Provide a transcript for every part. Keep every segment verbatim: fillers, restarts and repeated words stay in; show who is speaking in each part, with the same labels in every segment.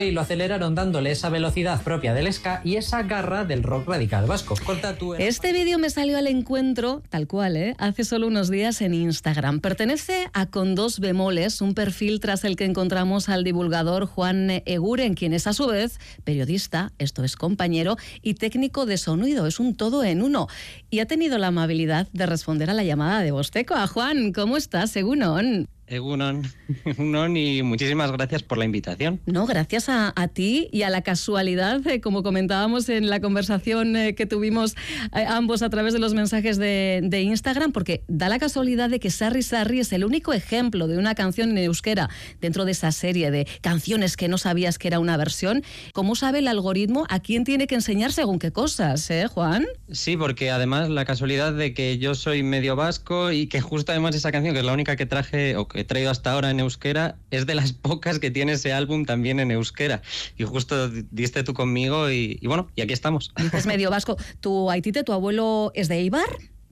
Speaker 1: y lo aceleraron dándole esa velocidad propia del ska y esa garra del rock radical vasco. Corta tú en...
Speaker 2: Este vídeo me salió al encuentro, tal cual, ¿eh? hace solo unos días en Instagram. Pertenece a Con Dos Bemoles, un perfil tras el que encontramos al divulgador Juan Eguren, quien es a su vez periodista, esto es compañero, y técnico de sonido. Es un todo en uno. Y ha tenido la amabilidad de responder a la llamada de Vosteco. A Juan, ¿cómo estás, Egunon?
Speaker 3: Egunon, Egunon, y muchísimas gracias por la invitación.
Speaker 2: No, gracias a, a ti y a la casualidad, eh, como comentábamos en la conversación eh, que tuvimos eh, ambos a través de los mensajes de, de Instagram, porque da la casualidad de que Sarri Sarri es el único ejemplo de una canción en euskera dentro de esa serie de canciones que no sabías que era una versión. ¿Cómo sabe el algoritmo a quién tiene que enseñar según qué cosas, eh, Juan?
Speaker 3: Sí, porque además la casualidad de que yo soy medio vasco y que justo además esa canción, que es la única que traje o que he traído hasta ahora en euskera, es de las pocas que tiene ese álbum también en euskera. Y justo diste tú conmigo y, y bueno, y aquí estamos.
Speaker 2: Dices medio vasco. Tu aitite, tu abuelo es de Eibar,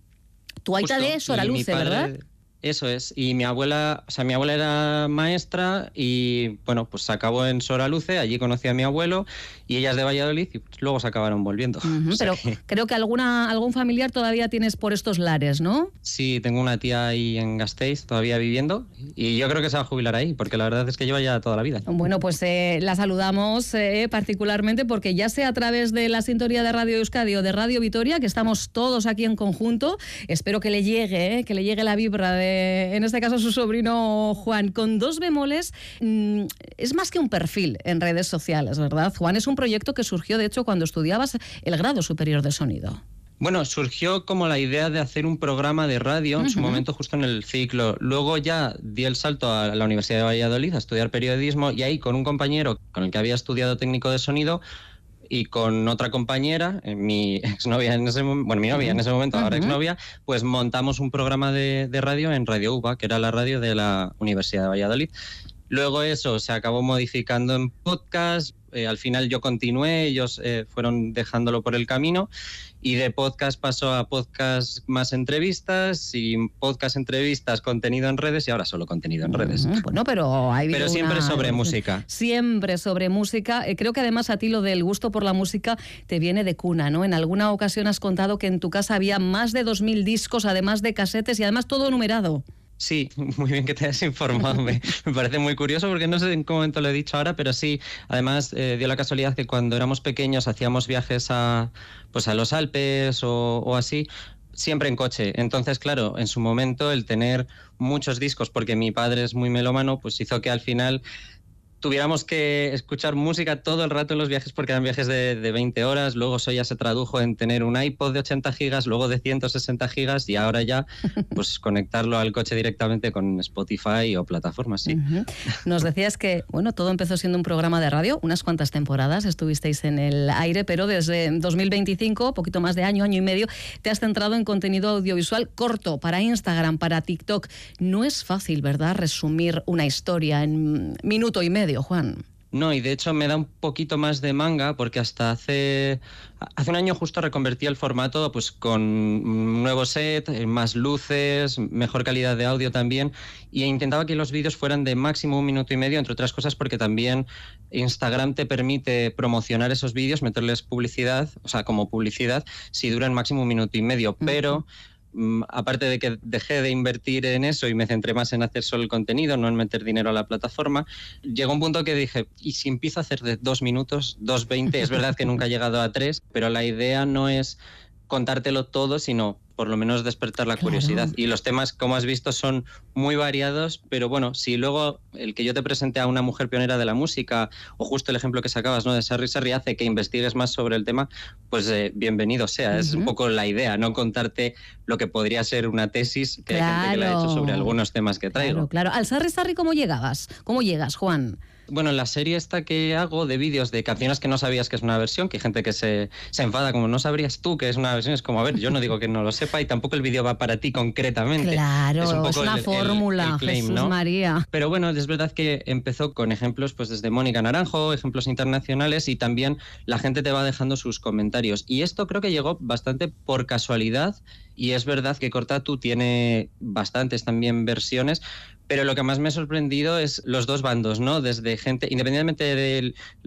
Speaker 2: tu aita
Speaker 3: Justo,
Speaker 2: de Soraluce, ¿verdad?
Speaker 3: Eso es, y mi abuela, o sea, mi abuela era maestra y bueno, pues se acabó en Soraluce, allí conocí a mi abuelo y ella es de Valladolid y pues, luego se acabaron volviendo.
Speaker 2: Uh-huh, o sea pero que... creo que alguna algún familiar todavía tienes por estos lares, ¿no?
Speaker 3: Sí, tengo una tía ahí en Gasteiz todavía viviendo y yo creo que se va a jubilar ahí porque la verdad es que lleva ya toda la vida.
Speaker 2: Bueno, pues eh, la saludamos eh, particularmente porque ya sea a través de la sintonía de Radio Euskadi o de Radio Vitoria, que estamos todos aquí en conjunto, espero que le llegue, eh, que le llegue la vibra de en este caso su sobrino Juan. Con Dos Bemoles mmm, es más que un perfil en redes sociales, ¿verdad, Juan? Es un proyecto que surgió, de hecho, cuando estudiabas el grado superior de sonido.
Speaker 3: Bueno, surgió como la idea de hacer un programa de radio en uh-huh. su momento justo en el ciclo. Luego ya di el salto a la Universidad de Valladolid a estudiar periodismo y ahí con un compañero con el que había estudiado técnico de sonido y con otra compañera, mi exnovia en ese momento, bueno, mi novia en ese momento, ahora uh-huh. exnovia, pues montamos un programa de, de radio en Radio U B A, que era la radio de la Universidad de Valladolid. Luego eso se acabó modificando en podcast, eh, al final yo continué, ellos eh, fueron dejándolo por el camino y de podcast pasó a podcast más entrevistas y podcast entrevistas, contenido en redes y ahora solo contenido en redes.
Speaker 2: Uh-huh. Bueno, pero hay
Speaker 3: Pero siempre
Speaker 2: una...
Speaker 3: sobre música.
Speaker 2: Siempre sobre música. Eh, creo que además a ti lo del gusto por la música te viene de cuna, ¿no? En alguna ocasión has contado que en tu casa había más de dos mil discos, además de casetes y además todo numerado.
Speaker 3: Sí, muy bien que te hayas informado. Me, me parece muy curioso porque no sé en qué momento lo he dicho ahora, pero sí, además eh, dio la casualidad que cuando éramos pequeños hacíamos viajes a, pues a los Alpes o, o así, siempre en coche. Entonces, claro, en su momento el tener muchos discos, porque mi padre es muy melómano, pues hizo que al final tuviéramos que escuchar música todo el rato en los viajes porque eran viajes de, de veinte horas, luego eso ya se tradujo en tener un iPod de ochenta gigas, luego de ciento sesenta gigas y ahora ya pues conectarlo al coche directamente con Spotify o plataformas, sí.
Speaker 2: Uh-huh. Nos decías que, bueno, todo empezó siendo un programa de radio, unas cuantas temporadas estuvisteis en el aire, pero desde dos mil veinticinco, poquito más de año, año y medio, te has centrado en contenido audiovisual corto para Instagram, para TikTok. No es fácil, ¿verdad?, resumir una historia en minuto y medio, Juan.
Speaker 3: No, y de hecho me da un poquito más de manga porque hasta hace hace un año justo reconvertí el formato pues con un nuevo set, más luces, mejor calidad de audio también y intentaba que los vídeos fueran de máximo un minuto y medio, entre otras cosas porque también Instagram te permite promocionar esos vídeos, meterles publicidad, o sea, como publicidad, si duran máximo un minuto y medio, uh-huh. pero aparte de que dejé de invertir en eso y me centré más en hacer solo el contenido, no en meter dinero a la plataforma, llegó un punto que dije, ¿y si empiezo a hacer de dos minutos, dos veinte? Es verdad que nunca he llegado a tres, pero la idea no es contártelo todo, sino por lo menos despertar la curiosidad. Claro. Y los temas, como has visto, son muy variados, pero bueno, si luego el que yo te presente a una mujer pionera de la música, o justo el ejemplo que sacabas, ¿no?, de Sarri Sarri, hace que investigues más sobre el tema, pues eh, bienvenido sea. Uh-huh. Es un poco la idea, no contarte lo que podría ser una tesis que claro. hay gente que le ha hecho sobre algunos temas que traigo.
Speaker 2: Claro, claro. ¿Al Sarri Sarri cómo llegabas? ¿Cómo llegas, Juan?
Speaker 3: Bueno, la serie esta que hago de vídeos de canciones que no sabías que es una versión, que hay gente que se, se enfada como no sabrías tú que es una versión, es como, a ver, yo no digo que no lo sepa y tampoco el vídeo va para ti concretamente.
Speaker 2: Claro,
Speaker 3: es, un poco
Speaker 2: es una
Speaker 3: el,
Speaker 2: fórmula, el, el claim, Jesús, ¿no? María.
Speaker 3: Pero bueno, es verdad que empezó con ejemplos pues desde Mónica Naranjo, ejemplos internacionales y también la gente te va dejando sus comentarios. Y esto creo que llegó bastante por casualidad y es verdad que Cortatu tiene bastantes también versiones, pero lo que más me ha sorprendido es los dos bandos, ¿no? Desde gente, independientemente de